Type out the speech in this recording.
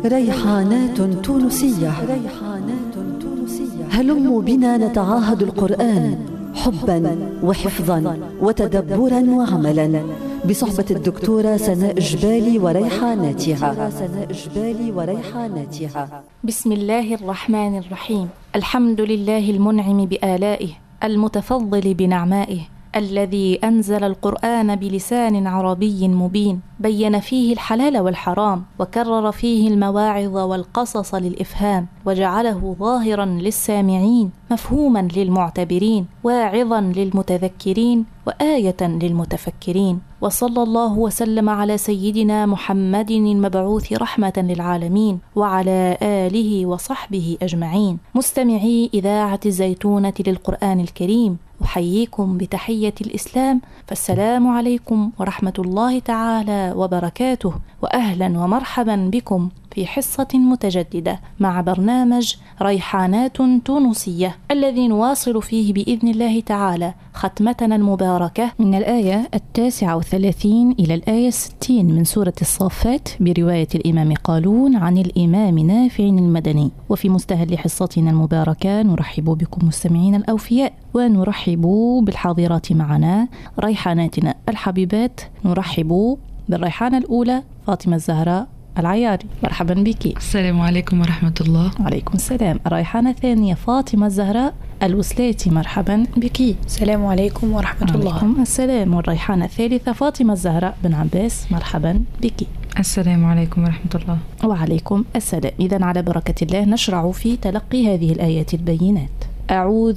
ريحانات تونسية. هلموا بنا نتعاهد القرآن حبا وحفظا وتدبرا وعملا بصحبة الدكتورة سناء جبالي وريحاناتها. بسم الله الرحمن الرحيم. الحمد لله المنعم بآلائه المتفضل بنعمائه، الذي أنزل القرآن بلسان عربي مبين، بين فيه الحلال والحرام، وكرر فيه المواعظ والقصص للإفهام، وجعله ظاهرا للسامعين، مفهوما للمعتبرين، واعظا للمتذكرين، وآية للمتفكرين. وصلى الله وسلم على سيدنا محمد المبعوث رحمة للعالمين، وعلى آله وصحبه أجمعين. مستمعي إذاعة الزيتونة للقرآن الكريم، أحييكم بتحية الإسلام، فالسلام عليكم ورحمة الله تعالى وبركاته، وأهلا ومرحبا بكم في حصة متجددة مع برنامج ريحانات تونسية، الذي نواصل فيه بإذن الله تعالى ختمتنا المباركة من الآية 39 إلى الآية 60 من سورة الصافات برواية الإمام قالون عن الإمام نافع المدني. وفي مستهل حصتنا المباركة نرحب بكم مستمعين الأوفياء، ونرحب بالحاضرات معنا ريحاناتنا الحبيبات. نرحب بالريحانة الأولى فاطمة الزهراء العياري، مرحبا بك. السلام عليكم ورحمة الله. وعليكم السلام. الريحانة الثانية فاطمة الزهراء الوسلاتي، مرحبا بك. السلام عليكم ورحمة الله. وعليكم السلام. والريحانة الثالثة فاطمة الزهراء بن عباس، مرحبا بك. السلام عليكم ورحمة الله. وعليكم السلام. إذن على بركة الله نشرع في تلقي هذه الآيات البينات. أعوذ